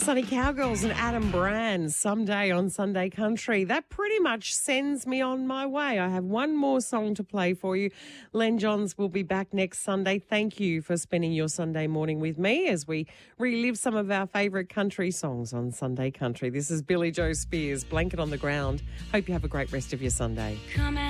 Sunny Cowgirls and Adam Brand, Someday on Sunday Country. That pretty much sends me on my way. I have one more song to play for you. Len Johns will be back next Sunday. Thank you for spending your Sunday morning with me as we relive some of our favourite country songs on Sunday Country. This is Billy Joe Spears, Blanket on the Ground. Hope you have a great rest of your Sunday.